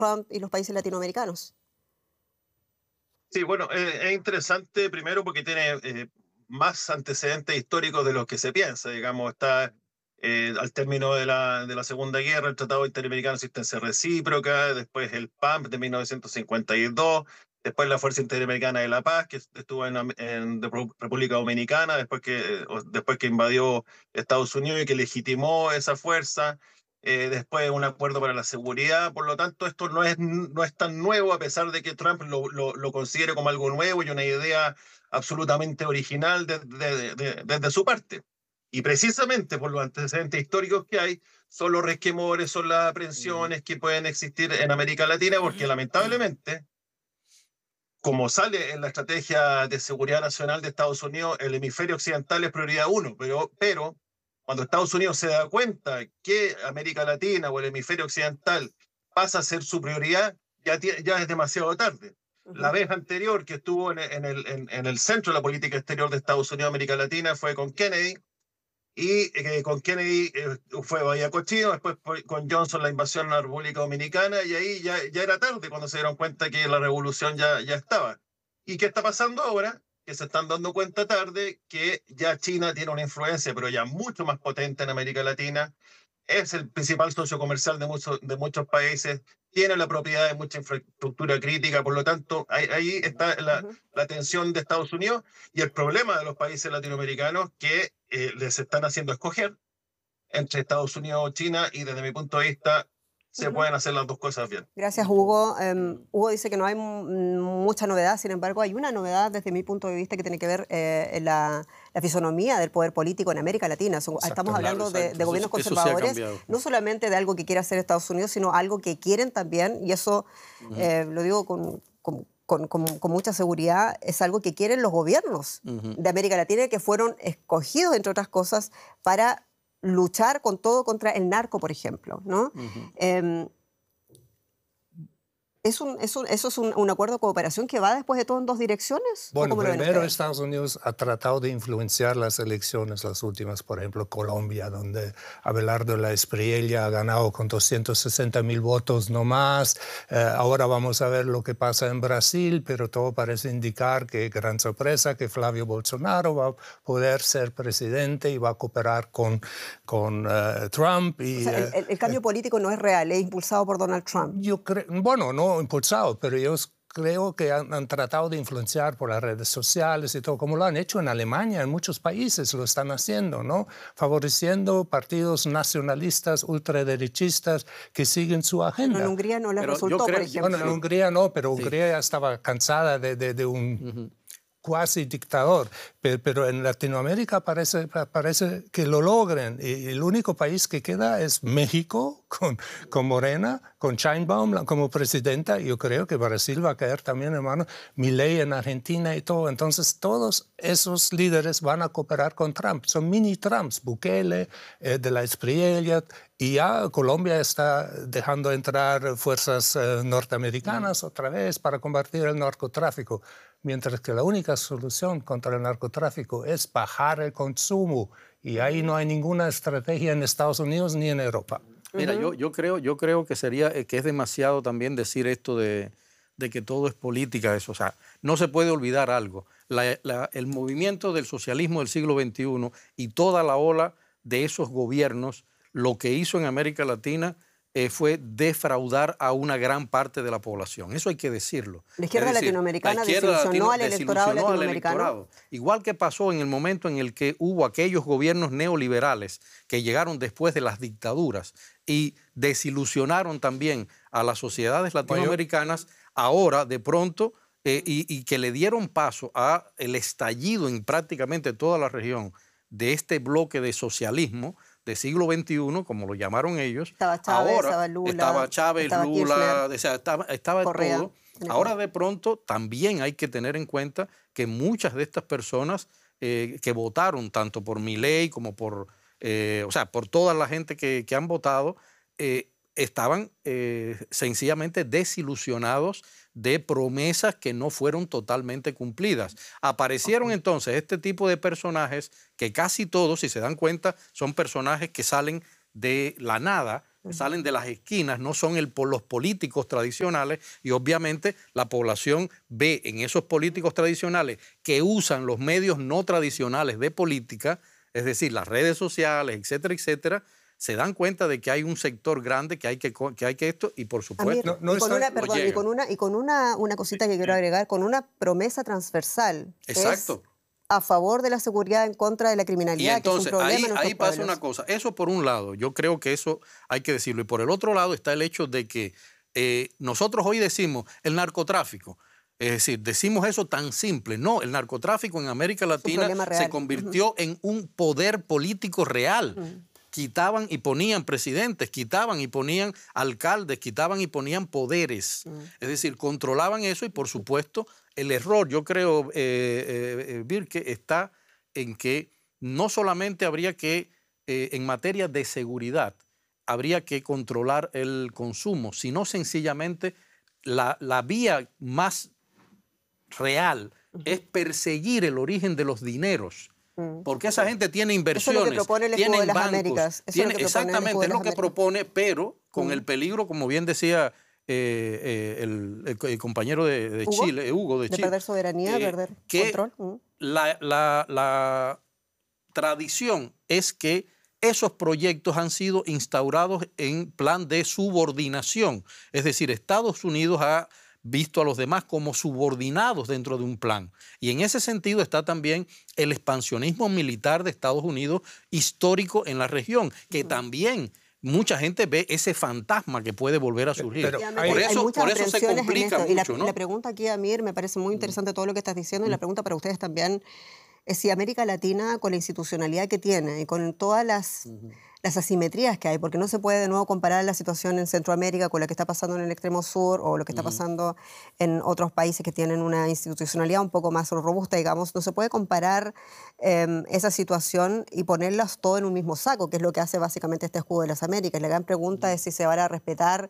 Trump y los países latinoamericanos? Sí, bueno, es interesante primero porque tiene más antecedentes históricos de los que se piensa. Digamos, está al término de la Segunda Guerra, el Tratado Interamericano de Asistencia Recíproca, después el PAMP de 1952, después la Fuerza Interamericana de la Paz, que estuvo en República Dominicana, después que invadió Estados Unidos y que legitimó esa fuerza. Después un acuerdo para la seguridad. Por lo tanto, esto no es tan nuevo, a pesar de que Trump lo considere como algo nuevo y una idea absolutamente original desde su parte. Y precisamente por los antecedentes históricos que hay, son los resquemores, son las aprensiones que pueden existir en América Latina, porque lamentablemente, como sale en la estrategia de seguridad nacional de Estados Unidos, el hemisferio occidental es prioridad uno, pero cuando Estados Unidos se da cuenta que América Latina o el hemisferio occidental pasa a ser su prioridad, ya es demasiado tarde. La Ujú. vez anterior que estuvo en el centro de la política exterior de Estados Unidos, América Latina, fue con Kennedy, y con Kennedy fue Bahía Cochino, después con Johnson la invasión a la República Dominicana, y ahí ya era tarde cuando se dieron cuenta que la revolución ya estaba. ¿Y qué está pasando ahora? Que se están dando cuenta tarde que ya China tiene una influencia, pero ya mucho más potente en América Latina, es el principal socio comercial de muchos países, tiene la propiedad de mucha infraestructura crítica. Por lo tanto, ahí está Ujú. la tensión de Estados Unidos y el problema de los países latinoamericanos, que les están haciendo escoger entre Estados Unidos o China, y desde mi punto de vista se Ujú. pueden hacer las dos cosas bien. Gracias, Hugo. Hugo dice que no hay mucha novedad, sin embargo, hay una novedad desde mi punto de vista que tiene que ver en la fisonomía del poder político en América Latina. Estamos Claro, hablando de exacto. gobiernos Eso sí ha conservadores, cambiado. no solamente de algo que quiere hacer Estados Unidos, sino algo que quieren también, y eso Ujú, lo digo con mucha seguridad, es algo que quieren los gobiernos ujú. de América Latina, que fueron escogidos, entre otras cosas, para luchar con todo contra el narco, por ejemplo, ¿no? Ujú. Em, ¿Eso es un acuerdo de cooperación que va después de todo en dos direcciones? ¿O Bueno, cómo lo ven primero ustedes? Estados Unidos ha tratado de influenciar las elecciones, las últimas, por ejemplo, Colombia, donde Abelardo La Espriella ha ganado con 260.000 votos no más. Ahora vamos a ver lo que pasa en Brasil, pero todo parece indicar que, gran sorpresa, que Flavio Bolsonaro va a poder ser presidente y va a cooperar con Trump. O sea, el cambio político no es real, es impulsado por Donald Trump. Yo creo, bueno, no impulsado, pero ellos creo que han tratado de influenciar por las redes sociales y todo, como lo han hecho en Alemania, en muchos países lo están haciendo, ¿no? Favoreciendo partidos nacionalistas, ultraderechistas que siguen su Pero en agenda. Hungría no les Pero yo resultó, por creo, Bueno, en ejemplo. Hungría no, pero sí. Hungría ya estaba cansada de un Ujú. cuasi dictador, pero en Latinoamérica parece que lo logren. Y el único país que queda es México, con Morena, con Sheinbaum como presidenta. Yo creo que Brasil va a caer también, hermano. Milei en Argentina y todo. Entonces, todos esos líderes van a cooperar con Trump. Son mini Trumps, Bukele, de la Espriella. Y ya Colombia está dejando entrar fuerzas norteamericanas otra vez para combatir el narcotráfico. Mientras que la única solución contra el narcotráfico es bajar el consumo. Y ahí no hay ninguna estrategia en Estados Unidos ni en Europa. Mira, Ujú. yo creo que sería que es demasiado también decir esto de que todo es política. Eso, o sea, no se puede olvidar algo. El movimiento del socialismo del siglo XXI y toda la ola de esos gobiernos, lo que hizo en América Latina fue defraudar a una gran parte de la población. Eso hay que decirlo. La Es izquierda decir, la latinoamericana izquierda desilusionó al electorado desilusionó al latinoamericano. electorado. Igual que pasó en el momento en el que hubo aquellos gobiernos neoliberales que llegaron después de las dictaduras y desilusionaron también a las sociedades latinoamericanas, ahora de pronto, y que le dieron paso a el estallido en prácticamente toda la región de este bloque de socialismo de siglo XXI, como lo llamaron ellos. Estaba Chávez, Ahora estaba Lula, estaba Chávez, estaba Lula, Kirchner, o sea, estaba Correa, todo. en Ahora Ecuador. de pronto también hay que tener en cuenta que muchas de estas personas que votaron tanto por Milei como por, o sea, por toda la gente que han votado, estaban sencillamente desilusionados de promesas que no fueron totalmente cumplidas. Aparecieron entonces este tipo de personajes que casi todos, si se dan cuenta, son personajes que salen de la nada, salen de las esquinas, no son los políticos tradicionales, y obviamente la población ve en esos políticos tradicionales que usan los medios no tradicionales de política, es decir, las redes sociales, etcétera, etcétera, se dan cuenta de que hay un sector grande que hay que esto, y por supuesto... Y con una cosita que quiero agregar, con una promesa transversal. Exacto. A favor de la seguridad, en contra de la criminalidad. Y entonces, que es un problema ahí pasa una cosa. Eso por un lado, yo creo que eso hay que decirlo. Y por el otro lado está el hecho de que nosotros hoy decimos el narcotráfico. Es decir, decimos eso tan simple. No, el narcotráfico en América Latina se convirtió en un poder político real. Quitaban y ponían presidentes, quitaban y ponían alcaldes, quitaban y ponían poderes. Es decir, controlaban eso, y por supuesto el error, yo creo, Birke, está en que no solamente habría que, en materia de seguridad, habría que controlar el consumo, sino sencillamente la vía más real es perseguir el origen de los dineros. Porque esa gente tiene inversiones, eso es lo que propone el tienen de las bancos, Américas. Exactamente, es lo que propone, pero con el peligro, como bien decía el compañero de Chile, Hugo de Chile. De perder soberanía, perder control. La tradición es que esos proyectos han sido instaurados en plan de subordinación. Es decir, Estados Unidos ha visto a los demás como subordinados dentro de un plan. Y en ese sentido está también el expansionismo militar de Estados Unidos histórico en la región, que también mucha gente ve ese fantasma que puede volver a surgir. Por eso se complica mucho, ¿no? La pregunta aquí, Amir, me parece muy interesante todo lo que estás diciendo, y la pregunta para ustedes también es si América Latina, con la institucionalidad que tiene y con todas las asimetrías que hay, porque no se puede de nuevo comparar la situación en Centroamérica con la que está pasando en el extremo sur o lo que está pasando en otros países que tienen una institucionalidad un poco más robusta, digamos. No se puede comparar esa situación y ponerlas todo en un mismo saco, que es lo que hace básicamente este escudo de las Américas. La gran pregunta es si se van a respetar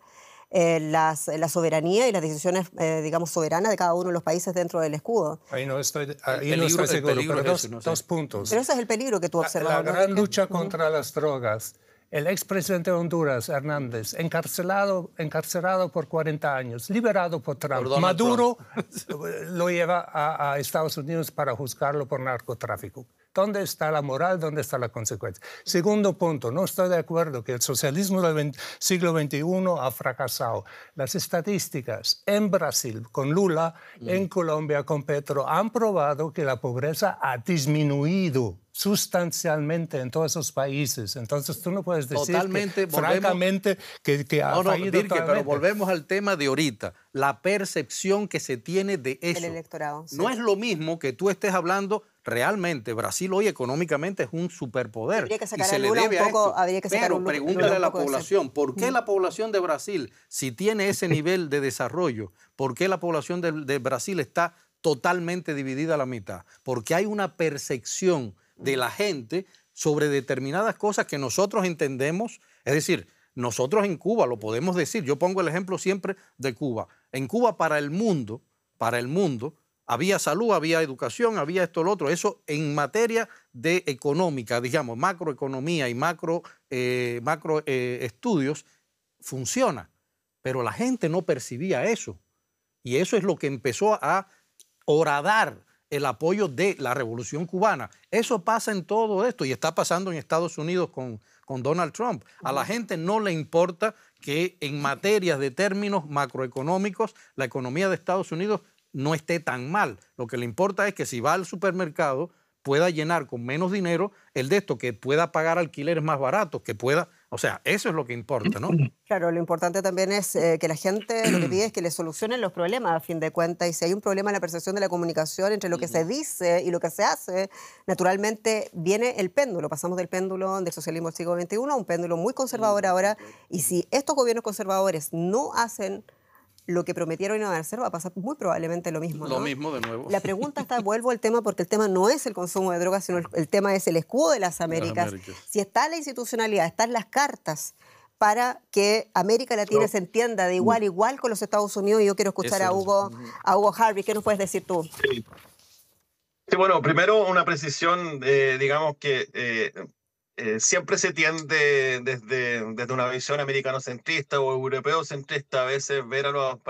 la soberanía y las decisiones, digamos, soberanas de cada uno de los países dentro del escudo. Ahí no estoy seguro, pero dos puntos. Pero ese es el peligro que tú observas. La gran lucha contra las drogas. El expresidente de Honduras, Hernández, encarcelado por 40 años, liberado por Trump. Maduro lo lleva a Estados Unidos para juzgarlo por narcotráfico. ¿Dónde está la moral? ¿Dónde está la consecuencia? Segundo punto, no estoy de acuerdo que el socialismo del siglo XXI ha fracasado. Las estadísticas en Brasil con Lula, en Colombia con Petro, han probado que la pobreza ha disminuido sustancialmente en todos esos países. Entonces tú no puedes decir francamente que ha fallido Birke, totalmente. Pero volvemos al tema de ahorita, la percepción que se tiene de eso. El electorado. Sí. No es lo mismo que tú estés hablando realmente. Brasil hoy económicamente es un superpoder y se le debe a esto. Pero pregúntale a la población, ¿por qué la población de Brasil, si tiene ese nivel de desarrollo, por qué la población de Brasil está totalmente dividida a la mitad? Porque hay una percepción de la gente sobre determinadas cosas que nosotros entendemos. Es decir, nosotros en Cuba lo podemos decir. Yo pongo el ejemplo siempre de Cuba. En Cuba para el mundo, había salud, había educación, había esto, lo otro. Eso en materia de económica, digamos, macroeconomía y macro estudios, funciona. Pero la gente no percibía eso. Y eso es lo que empezó a horadar el apoyo de la Revolución Cubana. Eso pasa en todo esto y está pasando en Estados Unidos con Donald Trump. A la gente no le importa que en materias de términos macroeconómicos la economía de Estados Unidos no esté tan mal. Lo que le importa es que si va al supermercado pueda llenar con menos dinero el de esto, que pueda pagar alquileres más baratos, que pueda... O sea, eso es lo que importa, ¿no? Claro, lo importante también es que la gente lo que pide es que le solucionen los problemas, a fin de cuentas, y si hay un problema en la percepción de la comunicación entre lo que se dice y lo que se hace, naturalmente viene el péndulo. Pasamos del péndulo del socialismo del siglo XXI a un péndulo muy conservador ahora, y si estos gobiernos conservadores no hacen lo que prometieron y no van a hacer, va a pasar muy probablemente lo mismo, ¿no? Lo mismo de nuevo. La pregunta está, vuelvo al tema, porque el tema no es el consumo de drogas, sino el tema es el escudo de las Américas. Si está la institucionalidad, están las cartas para que América Latina se entienda de igual a igual con los Estados Unidos. Y yo quiero escuchar a Hugo Harvey. ¿Qué nos puedes decir tú? Sí, bueno, primero una precisión, digamos que siempre se tiende desde una visión americanocentrista o europeocentrista a veces ver a los